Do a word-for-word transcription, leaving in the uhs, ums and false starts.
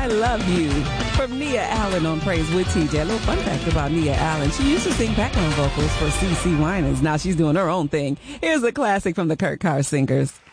I Love You from Nia Allen on Praise with T J. A little fun fact about Nia Allen. She used to sing background vocals for C C Winans. Now she's doing her own thing. Here's a classic from the Kurt Carr Singers.